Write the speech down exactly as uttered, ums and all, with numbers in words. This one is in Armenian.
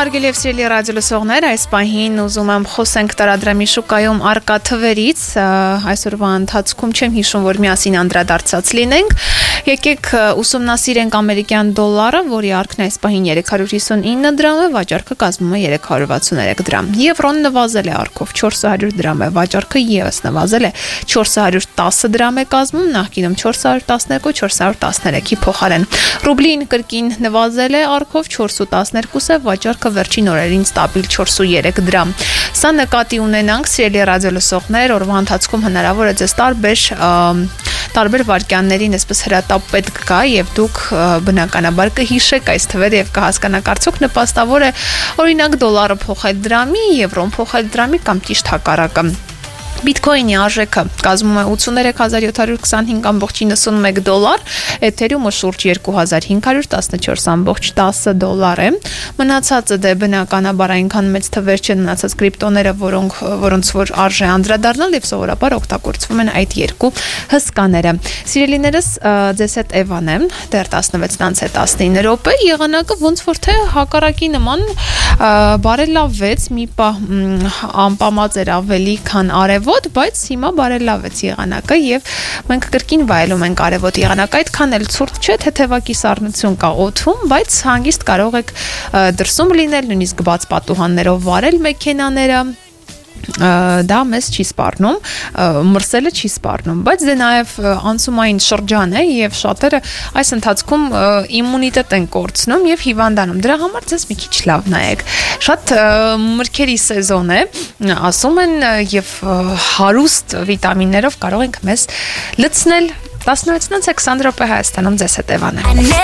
Հարգելի եւ սիրելի ռադիոլսողներ, այս պահին ուզում եմ խոսենք տարադրամի շուկայում առկա թվերից, այսօրվա ընթացքում չեմ հիշում, որ միասին անդրադարձած լինենք։ Եկեք ուսումնասիրենք ամերիկյան դոլարը, որի առքն այս պահին երեք հարյուր հիսունինը դրամ է, վաճառքը կազմում է երեք հարյուր վաթսուներեք դրամ։ Եվրոն նվազել է առքով չորս հարյուր դրամ է, վաճառքը եւս նվազել է չորս հարյուր տասը դրամ է կազմում, նախկինում չորս հարյուր տասներկու, չորս հարյուր տասներեքի փոխարեն։ Ռուբլին կրկին նվազել է առքով չորս ու տասներկու է, վաճառքը վերջին օրերին ստաբիլ չորս ու երեք դրամ։ Սա նկատի ունենանք, սիրելի ռադիոլսողներ, օրվա ընթացքում հնարավոր է ձեզ տարբեր տարբեր վարքյաններին այսպես հրատապ պետք գա եւ դուք բնականաբար կհիշեք այս թվերը եւ կհասկանաք արդյոք նպաստավոր է օրինակ դոլարը փոխել դրամի, եվրոն փոխել դրամի կամ ճիշտ հակառակը։ Բիտքոյնի արժեքը կազմում է ութսուներեք հազար յոթ հարյուր քսանհինգ կόμma նվսունմեկ դոլար, Էթերիումը շուրջ երկու հազար հինգ հարյուր տասնչորս կόμma տասը դոլար է։ Մնացածը դե բնականաբար այնքան մեծ թվեր չեն, մնացած կրիպտոները, որոնք որոնց որ արժե անդրադառնալ եւ սովորաբար օգտագործվում են այդ երկու հսկաները։ Սիրելիներս, ձեզ հետ Էվան եմ, դեռ տասնվեցից է տասնինը րոպե, եղանակը ոնց որ թե հակառակի նման բարելավվեց, մի պահ անպամած էր ավելի, քան արևոտ, բայց հիմա բարելավեց եղանակը եւ մենք կրկին վայելում ենք արևոտ եղանակ, այդքան էլ ցուրտ չէ, թեթևակի սառնություն կա օդում, բայց հանգիստ կարող եք դրսում լինել, նույնիսկ բաց պատուհաններով վարել մեքենաները, դա մեզ չի սպառնում, մրսելը չի սպառնում, բայց դե նաև անցումային շրջան է եւ շատերը այս ընթացքում իմունիտետ են կորցնում եւ հիվանդանում։ Դրա համար ձեզ մի քիչ լավ նայեք։ Շատ մրգերի սեզոն է, ասում են, եւ հարուստ վիտամիններով կարող ենք մեզ լցնել։ տասնվեցից քսան րոպե Հայաստանում ձեզ հետ Էվան է։